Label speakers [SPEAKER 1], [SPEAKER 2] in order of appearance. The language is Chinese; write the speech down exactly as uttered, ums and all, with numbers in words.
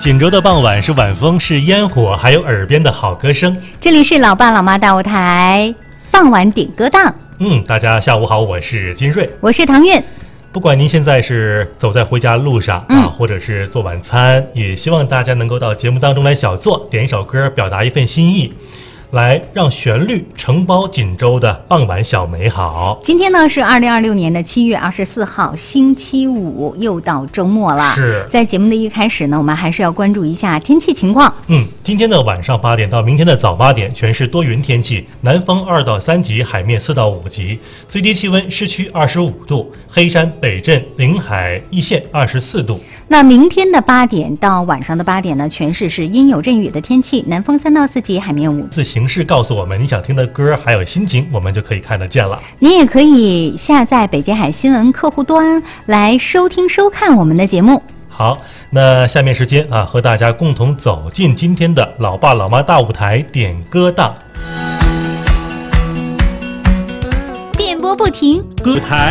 [SPEAKER 1] 锦州的傍晚是晚风，是烟火，还有耳边的好歌声。
[SPEAKER 2] 这里是老爸老妈大舞台，傍晚点歌档。
[SPEAKER 1] 嗯，大家下午好，我是金瑞，
[SPEAKER 2] 我是唐韵。
[SPEAKER 1] 不管您现在是走在回家路上、嗯、啊，或者是做晚餐，也希望大家能够到节目当中来小坐，点一首歌，表达一份心意，来让旋律承包锦州的傍晚小美好。
[SPEAKER 2] 今天呢是二零二六年的七月二十四号，星期五，又到周末了。
[SPEAKER 1] 是
[SPEAKER 2] 在节目的一开始呢，我们还是要关注一下天气情况。
[SPEAKER 1] 嗯，今天的晚上八点到明天的早八点，全是多云天气，南风二到三级，海面四到五级，最低气温市区二十五度，黑山、北镇、临海一线二十四度。
[SPEAKER 2] 那明天的八点到晚上的八点呢，全市是阴有阵雨的天气，南风三到四级，海面五。
[SPEAKER 1] 自形式告诉我们你想听的歌还有心情，我们就可以看得见了。
[SPEAKER 2] 你也可以下载北京海新闻客户端来收听收看我们的节目。
[SPEAKER 1] 好，那下面时间啊，和大家共同走进今天的老爸老妈大舞台点歌档。
[SPEAKER 2] 电波不停，
[SPEAKER 1] 歌台